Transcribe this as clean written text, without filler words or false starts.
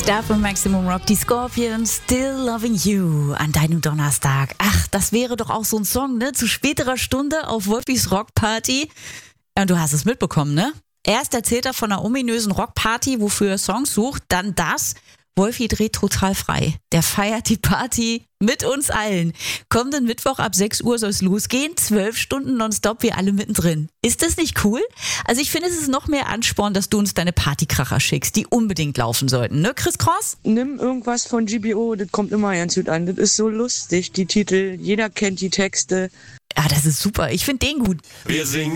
Da von Maximum Rock, die Scorpions, Still Loving You an deinem Donnerstag. Ach, das wäre doch auch so ein Song, ne? Zu späterer Stunde auf Wolfis Rockparty. Ja, und du hast es mitbekommen, ne? Erst erzählt er von einer ominösen Rockparty, wofür er Songs sucht, dann das. Wolfi dreht total frei. Der feiert die Party mit uns allen. Kommenden Mittwoch ab 6 Uhr soll es losgehen. 12 Stunden nonstop, wir alle mittendrin. Ist das nicht cool? Also ich finde, es ist noch mehr Ansporn, dass du uns deine Partykracher schickst, die unbedingt laufen sollten. Ne, Chris Cross? Nimm irgendwas von GBO, das kommt immer ganz gut an. Das ist so lustig, die Titel. Jeder kennt die Texte. Ja, das ist super. Ich finde den gut. Wir singen